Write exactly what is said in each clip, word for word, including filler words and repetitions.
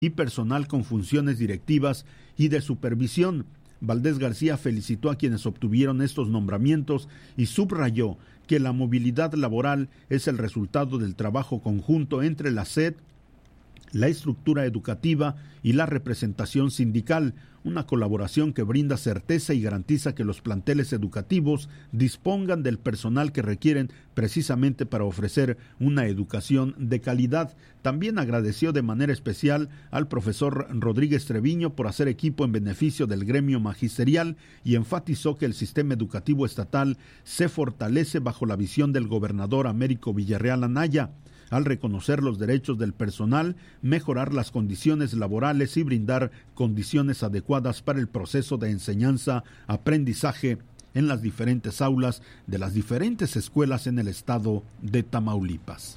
y personal con funciones directivas y de supervisión. Valdés García felicitó a quienes obtuvieron estos nombramientos y subrayó que la movilidad laboral es el resultado del trabajo conjunto entre la S E D, la estructura educativa y la representación sindical, una colaboración que brinda certeza y garantiza que los planteles educativos dispongan del personal que requieren precisamente para ofrecer una educación de calidad. También agradeció de manera especial al profesor Rodríguez Treviño por hacer equipo en beneficio del gremio magisterial y enfatizó que el sistema educativo estatal se fortalece bajo la visión del gobernador Américo Villarreal Anaya, al reconocer los derechos del personal, mejorar las condiciones laborales y brindar condiciones adecuadas para el proceso de enseñanza-aprendizaje en las diferentes aulas de las diferentes escuelas en el estado de Tamaulipas.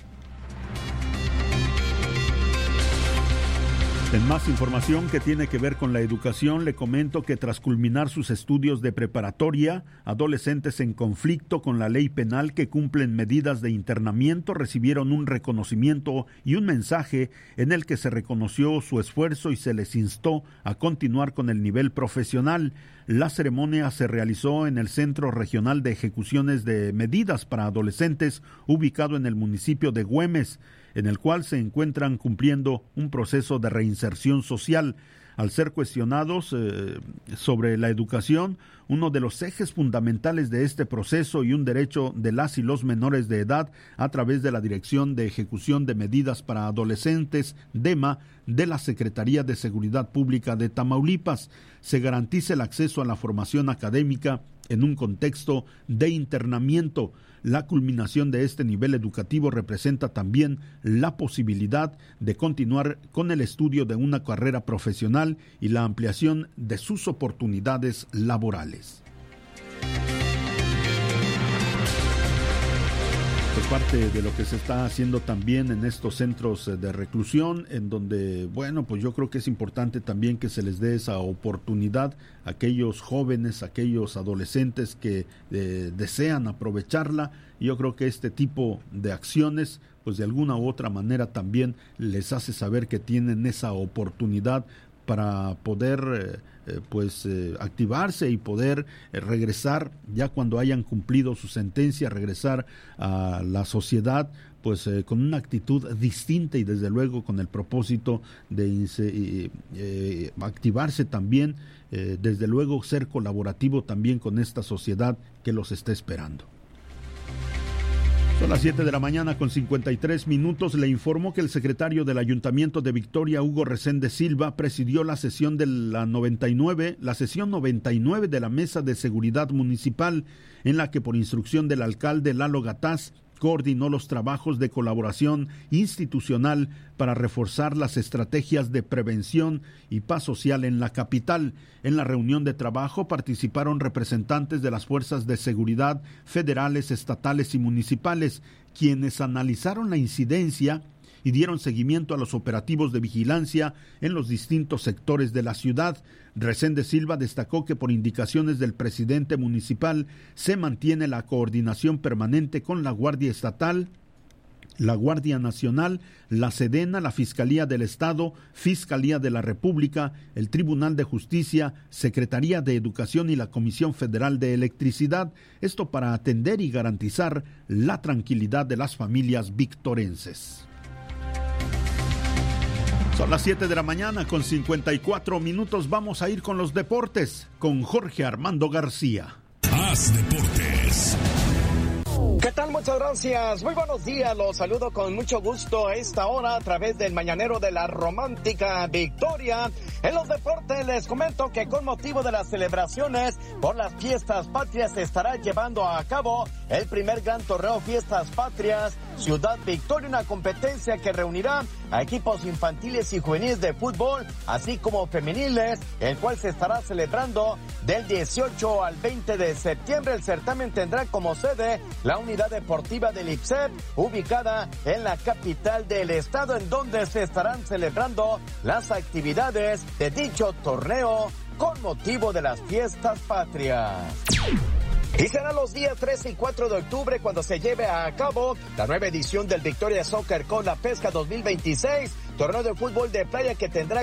En más información que tiene que ver con la educación, le comento que tras culminar sus estudios de preparatoria, adolescentes en conflicto con la ley penal que cumplen medidas de internamiento recibieron un reconocimiento y un mensaje en el que se reconoció su esfuerzo y se les instó a continuar con el nivel profesional. La ceremonia se realizó en el Centro Regional de Ejecuciones de Medidas para Adolescentes, ubicado en el municipio de Güemes, en el cual se encuentran cumpliendo un proceso de reinserción social. Al ser cuestionados eh, sobre la educación, uno de los ejes fundamentales de este proceso y un derecho de las y los menores de edad a través de la Dirección de Ejecución de Medidas para Adolescentes, DEMA, de la Secretaría de Seguridad Pública de Tamaulipas, se garantiza el acceso a la formación académica en un contexto de internamiento. La culminación de este nivel educativo representa también la posibilidad de continuar con el estudio de una carrera profesional y la ampliación de sus oportunidades laborales. Pues parte de lo que se está haciendo también en estos centros de reclusión, en donde, bueno, pues yo creo que es importante también que se les dé esa oportunidad a aquellos jóvenes, a aquellos adolescentes que eh, desean aprovecharla. Yo creo que este tipo de acciones, pues de alguna u otra manera también les hace saber que tienen esa oportunidad para poder eh, pues eh, activarse y poder eh, regresar ya cuando hayan cumplido su sentencia, regresar a la sociedad pues eh, con una actitud distinta y desde luego con el propósito de eh, eh, activarse también, eh, desde luego ser colaborativo también con esta sociedad que los está esperando. Son las siete de la mañana con cincuenta y tres minutos. Le informo que el secretario del Ayuntamiento de Victoria, Hugo Resende Silva, presidió la sesión de la noventa y nueve, la sesión noventa y nueve de la Mesa de Seguridad Municipal, en la que por instrucción del alcalde Lalo Gataz coordinó los trabajos de colaboración institucional para reforzar las estrategias de prevención y paz social en la capital. En la reunión de trabajo participaron representantes de las fuerzas de seguridad federales, estatales y municipales, quienes analizaron la incidencia y dieron seguimiento a los operativos de vigilancia en los distintos sectores de la ciudad. Resende Silva destacó que por indicaciones del presidente municipal se mantiene la coordinación permanente con la Guardia Estatal, la Guardia Nacional, la Sedena, la Fiscalía del Estado, Fiscalía de la República, el Tribunal de Justicia, Secretaría de Educación y la Comisión Federal de Electricidad, esto para atender y garantizar la tranquilidad de las familias victorenses. Son las siete de la mañana con cincuenta y cuatro minutos. Vamos a ir con los deportes con Jorge Armando García. Haz Deportes. ¿Qué tal? Muchas gracias. Muy buenos días. Los saludo con mucho gusto a esta hora a través del mañanero de la romántica Victoria. En los deportes les comento que con motivo de las celebraciones por las fiestas patrias se estará llevando a cabo el primer gran torneo Fiestas Patrias Ciudad Victoria, una competencia que reunirá a equipos infantiles y juveniles de fútbol, así como femeniles, el cual se estará celebrando del dieciocho al veinte de septiembre. El certamen tendrá como sede la unidad deportiva del I P S E P, ubicada en la capital del estado, en donde se estarán celebrando las actividades de dicho torneo con motivo de las fiestas patrias. Y será los días trece y cuatro de octubre cuando se lleve a cabo la nueva edición del Victoria Soccer con la Pesca dos mil veintiséis, torneo de fútbol de playa que tendrá